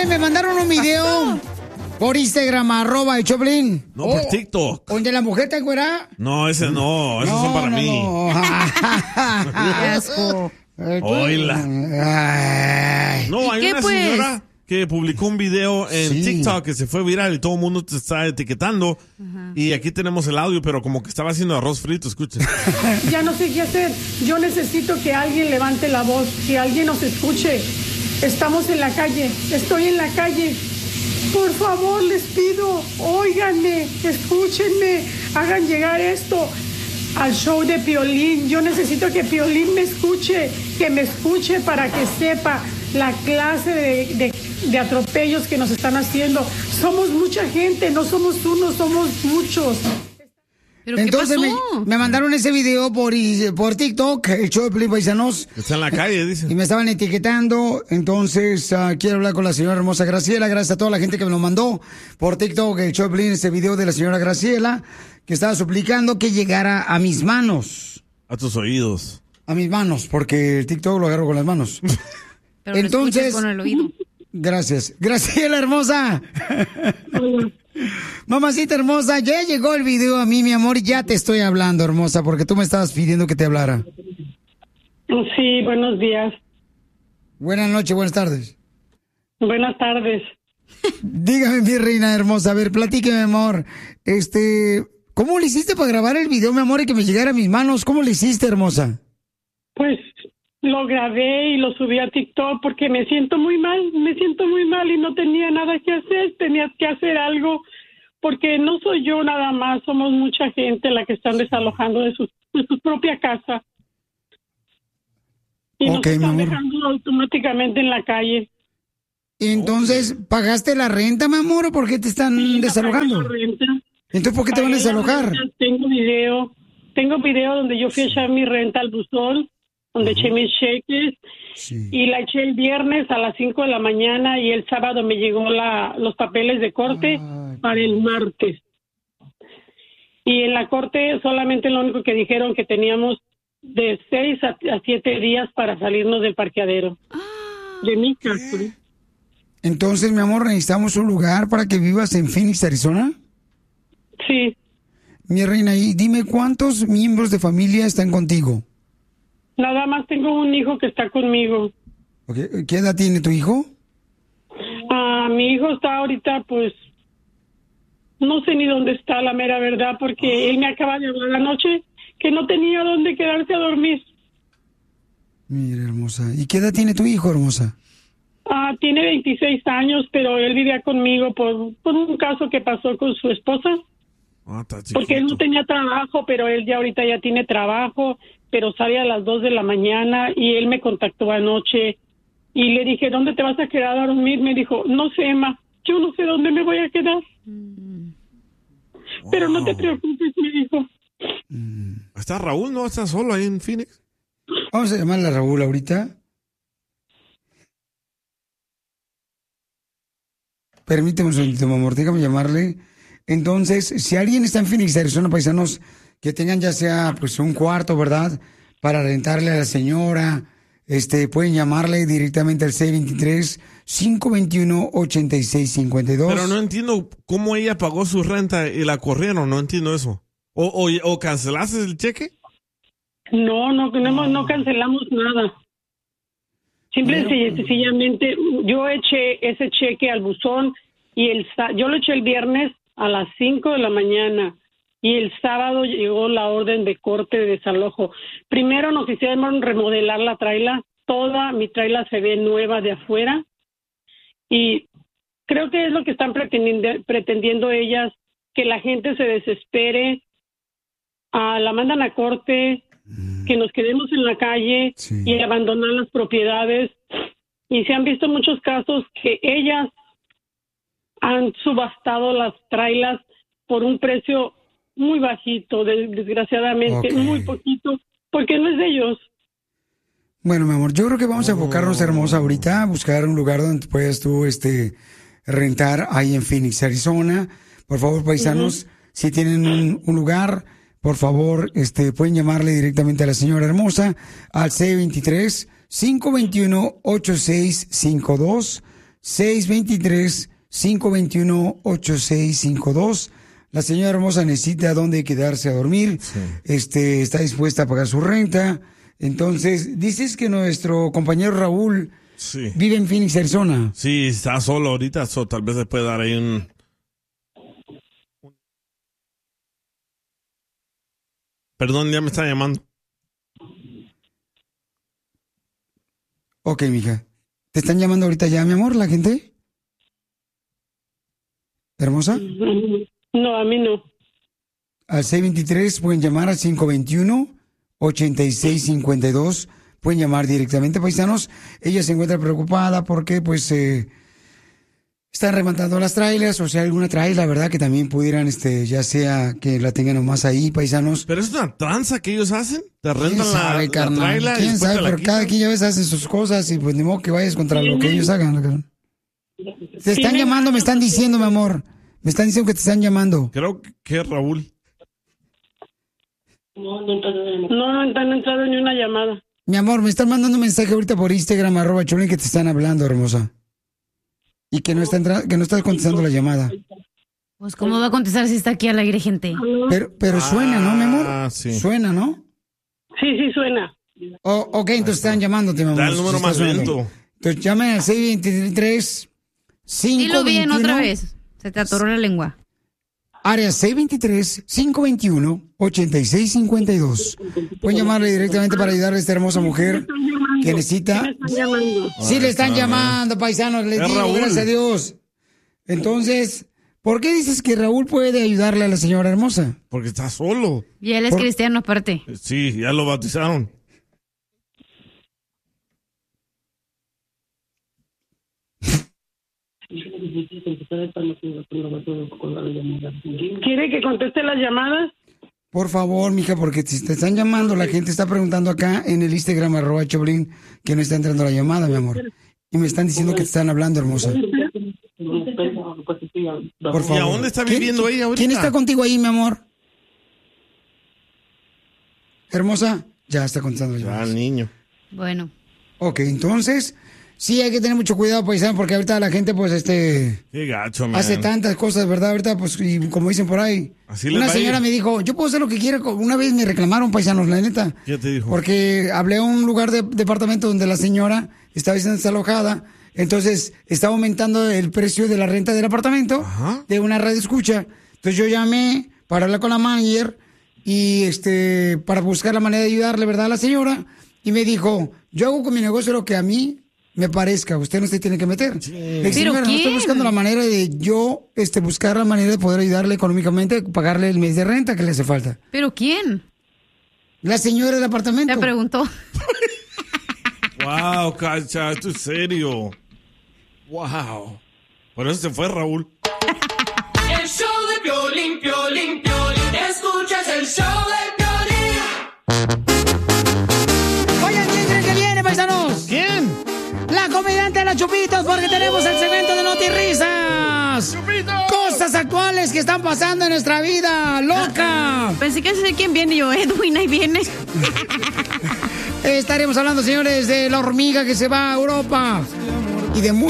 me mandaron un video por Instagram, @el Choplin. No, por TikTok. ¿Donde la mujer está encuerada? No, ese no. Esos son para mí. Qué asco. Oíla. No, hay una señora que publicó un video en TikTok que se fue viral y todo el mundo te está etiquetando. Y aquí tenemos el audio, pero como que estaba haciendo arroz frito, escuchen. Ya no sé qué hacer. Yo necesito que alguien levante la voz, que alguien nos escuche. Estamos en la calle, estoy en la calle. Por favor, les pido, óiganme, escúchenme, hagan llegar esto al show de Piolín. Yo necesito que Piolín me escuche, que me escuche para que sepa la clase de atropellos que nos están haciendo. Somos mucha gente, no somos uno, somos muchos. ¿Pero entonces me mandaron ese video por TikTok, el show de Piolín, paisanos. Está en la calle, dice. Y me estaban etiquetando, entonces quiero hablar con la señora hermosa Graciela. Gracias a toda la gente que me lo mandó por TikTok, el show de Piolín, ese video de la señora Graciela, que estaba suplicando que llegara a mis manos. A tus oídos. A mis manos, porque el TikTok lo agarro con las manos. Pero entonces, con el oído. Gracias. Graciela hermosa. Mamacita hermosa, ya llegó el video a mí, mi amor, y ya te estoy hablando, hermosa, porque tú me estabas pidiendo que te hablara. Sí, buenos días. Buenas noches, buenas tardes. Buenas tardes. Dígame, mi reina hermosa, a ver, platíqueme, amor. ¿Cómo le hiciste para grabar el video, mi amor, y que me llegara a mis manos? ¿Cómo le hiciste, hermosa? Pues lo grabé y lo subí a TikTok porque me siento muy mal y no tenía nada que hacer, tenía que hacer algo porque no soy yo nada más, somos mucha gente la que están desalojando de su propia casa y nos están dejando automáticamente en la calle. Entonces, ¿pagaste la renta, mi amor, o por qué te están desalojando? La renta. Entonces, ¿por qué te van a desalojar? Tengo video donde yo fui a echar mi renta al buzón, donde eché mis cheques, y la eché el viernes a las 5 de la mañana y el sábado me llegó los papeles de corte para el martes. Y en la corte solamente lo único que dijeron que teníamos de 6 a 7 días para salirnos del parqueadero de mi casa. Entonces, mi amor, necesitamos un lugar para que vivas en Phoenix, Arizona. Sí. Mi reina, y dime cuántos miembros de familia están contigo. Nada más tengo un hijo que está conmigo. Okay. ¿Qué edad tiene tu hijo? Mi hijo está ahorita, pues, no sé ni dónde está, la mera verdad, porque él me acaba de hablar anoche que no tenía dónde quedarse a dormir. Mira, hermosa. ¿Y qué edad tiene tu hijo, hermosa? Tiene 26 años, pero él vivía conmigo por un caso que pasó con su esposa. Porque él no tenía trabajo, pero él ya ahorita ya tiene trabajo, pero sale a las 2 de la mañana y él me contactó anoche y le dije, ¿dónde te vas a quedar a dormir? Me dijo, no sé, Emma, yo no sé dónde me voy a quedar. Pero no te preocupes, me dijo. ¿Está Raúl? ¿No está solo ahí en Phoenix? Vamos a llamarle a Raúl ahorita. Permíteme un segundito, mi amor, déjame llamarle. Entonces, si alguien está en Phoenix, Arizona, paisanos, que tengan ya sea pues un cuarto, ¿verdad?, para rentarle a la señora, pueden llamarle directamente al 623-521-8652. Pero no entiendo cómo ella pagó su renta y la corrieron, no entiendo eso. ¿O cancelaste el cheque? No cancelamos nada. Sencillamente, yo eché ese cheque al buzón y yo lo eché el viernes a las 5 de la mañana y el sábado llegó la orden de corte de desalojo. Primero nos hicieron remodelar la traila, toda mi traila se ve nueva de afuera y creo que es lo que están pretendiendo ellas, que la gente se desespere, la mandan a corte, que nos quedemos en la calle y abandonar las propiedades. Y se han visto muchos casos que ellas han subastado las trailas por un precio muy bajito, desgraciadamente, muy poquito, porque no es de ellos. Bueno, mi amor, yo creo que vamos a enfocarnos, hermosa, ahorita a buscar un lugar donde puedas tú rentar ahí en Phoenix, Arizona. Por favor, paisanos, si tienen un lugar, por favor, pueden llamarle directamente a la señora hermosa al 623-521-8652. 623-521-8652. La señora hermosa necesita dónde quedarse a dormir. Sí. Está dispuesta a pagar su renta. Entonces, dices que nuestro compañero Raúl vive en Phoenix, Arizona. Sí, está solo ahorita, tal vez le puede dar ahí un... Perdón, ya me está llamando. Ok, mija. ¿Te están llamando ahorita ya, mi amor, la gente? ¿Hermosa? No, a mí no. Al 623 pueden llamar al 521-8652. Pueden llamar directamente, paisanos. Ella se encuentra preocupada porque, pues, están rematando las trailers, o sea, alguna trailer, ¿verdad? Que también pudieran, ya sea que la tengan nomás ahí, paisanos. ¿Pero es una tranza que ellos hacen? ¿Te rentan la trailer? ¿Quién sabe? Pero cada quien ya ves hace sus cosas y pues ni modo que vayas contra lo que ellos hagan. Te están llamando, me están diciendo, mi amor. Me están diciendo que te están llamando. Creo que es Raúl. No han entrado ni una llamada. Mi amor, me están mandando un mensaje ahorita por Instagram, @Choplin, que te están hablando, hermosa. Y que no estás contestando la llamada. Pues, ¿cómo va a contestar si está aquí al aire, gente? Pero suena, ¿no, mi amor? Sí. Suena, ¿no? Sí, suena. Ok, entonces están llamándote, mi amor. Da el número más lento. Entonces llamen al 623 Dilo bien otra vez. Se te atoró la lengua. Área 623-521-8652. Pueden llamarle directamente para ayudar a esta hermosa mujer que necesita. Sí, le están llamando, paisanos. Les digo, Raúl. Gracias a Dios. Entonces, ¿por qué dices que Raúl puede ayudarle a la señora hermosa? Porque está solo. Y él es cristiano aparte. Sí, ya lo bautizaron. ¿Quiere que conteste las llamadas? Por favor, mija, porque si te están llamando, la gente está preguntando acá en el Instagram @Choplin que no está entrando la llamada, mi amor. Y me están diciendo que te están hablando, hermosa. Por favor. ¿Y a dónde está viviendo ella ahorita? ¿Quién está contigo ahí, mi amor? Hermosa, ya está contestando la llamada. Ah, niño. Bueno. Ok, entonces... Sí, hay que tener mucho cuidado, paisano, porque ahorita la gente, pues, Qué gacho, man. hace tantas cosas, ¿verdad? Ahorita, pues, y como dicen por ahí. Una señora me dijo, yo puedo hacer lo que quiera. Una vez me reclamaron, paisanos, la neta. ¿Qué te dijo? Porque hablé a un lugar de departamento donde la señora estaba siendo desalojada. Entonces, estaba aumentando el precio de la renta del apartamento. Ajá. De una radio escucha. Entonces, yo llamé para hablar con la manager y, para buscar la manera de ayudarle, ¿verdad? A la señora. Y me dijo, yo hago con mi negocio lo que a mí me parezca, usted no se tiene que meter. Sí. ¿Pero quién? No estoy buscando la manera de yo, buscar la manera de poder ayudarle económicamente, pagarle el mes de renta que le hace falta. ¿Pero quién? La señora del apartamento. Te preguntó. Wow, Cacha, esto es serio. Wow. Por eso se fue Raúl. El show de Piolín, Piolín, Piolín. Escuchas el show de Piolín. Oigan, ¿quién creen que viene, paisanos? ¿Quién? La comediante de la Chupitos, porque tenemos el segmento de Notirrisas. ¡Chupitos! Cosas actuales que están pasando en nuestra vida, loca. Pensé que sé quién viene yo, Edwin, ahí viene. Estaremos hablando, señores, de la hormiga que se va a Europa y de